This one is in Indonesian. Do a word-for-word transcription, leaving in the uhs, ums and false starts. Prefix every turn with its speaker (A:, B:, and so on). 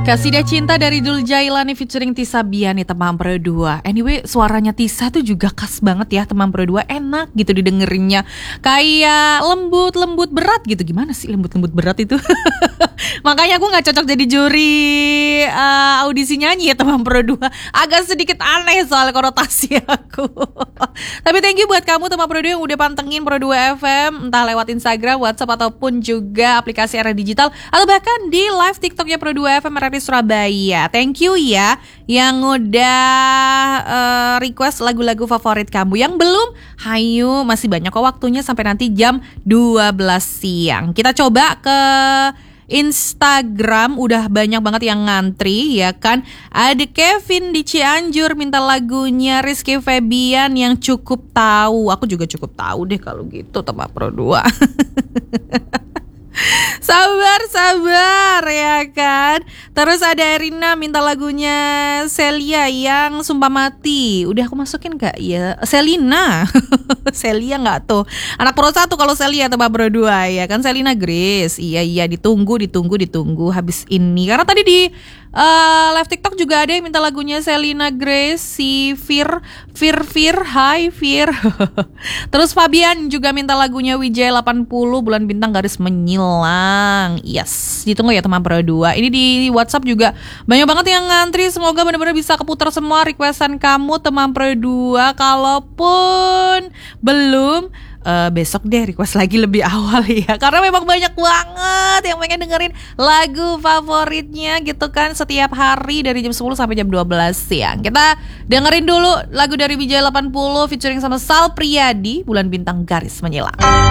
A: Kasidah Cinta dari Dul Jailani featuring Tisa Biani, teman berdua. Anyway, suaranya Tisa tuh juga khas banget ya, teman berdua. Enak gitu didengerinnya. Kayak lembut-lembut berat gitu. Gimana sih lembut-lembut berat itu? Makanya aku gak cocok jadi juri uh, audisi nyanyi ya, teman berdua. Agak sedikit aneh soal konotasi aku. Tapi thank you buat kamu teman berdua yang udah pantengin Pro dua F M, entah lewat Instagram, WhatsApp, ataupun juga aplikasi R R Digital, atau bahkan di live TikToknya Pro dua F M R R I Surabaya. Thank you ya yang udah uh, request lagu-lagu favorit kamu. Yang belum, hayu, masih banyak kok waktunya sampai nanti jam dua belas siang. Kita coba ke Instagram, udah banyak banget yang ngantri ya kan. Ada Kevin di Cianjur minta lagunya Rizky Febian yang Cukup Tahu. Aku juga cukup tahu deh kalau gitu teman Pro dua. Sabar, sabar ya kan. Terus ada Erina minta lagunya Celia yang Sumpah Mati. Udah aku masukin gak ya? Selina. Celia gak tuh? Anak Pro satu kalau Celia teman Pro dua ya kan. Selina Grace. Iya iya ditunggu ditunggu ditunggu habis ini. Karena tadi di uh, live TikTok juga ada yang minta lagunya Selina Grace, si Fir Fir Fir Hai Fir. Terus Fabian juga minta lagunya Wijaya delapan puluh Bulan Bintang Garis Menyilang. Yes, ditunggu ya teman Pro dua. Ini di WhatsApp juga banyak banget yang ngantri. Semoga benar-benar bisa keputar semua requestan kamu teman Pro dua. Kalaupun belum, uh, besok deh request lagi lebih awal ya. Karena memang banyak banget yang pengen dengerin lagu favoritnya gitu kan, setiap hari dari jam sepuluh sampai jam dua belas siang. Kita dengerin dulu lagu dari Wijaya delapan puluh featuring sama Sal Priadi, Bulan Bintang Garis Menyilang.